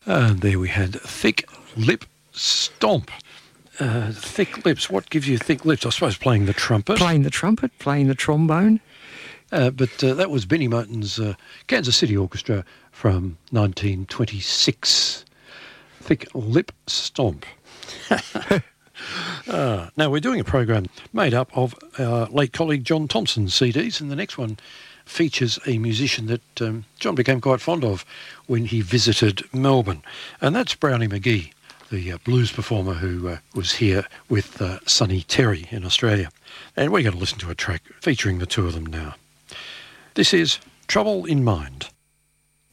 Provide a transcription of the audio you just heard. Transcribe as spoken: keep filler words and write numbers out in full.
And there we had Thick Lip Stomp. Uh, thick lips. What gives you thick lips? I suppose playing the trumpet. Playing the trumpet, playing the trombone. Uh, but uh, that was Benny Moten's uh, Kansas City Orchestra from nineteen twenty-six. Thick Lip Stomp. uh, now, we're doing a program made up of our late colleague John Thompson's C Ds, and the next one features a musician that um, John became quite fond of when he visited Melbourne, and that's Brownie McGee, the uh, blues performer who uh, was here with uh, Sonny Terry in Australia. And we're going to listen to a track featuring the two of them now. This is Trouble in Mind.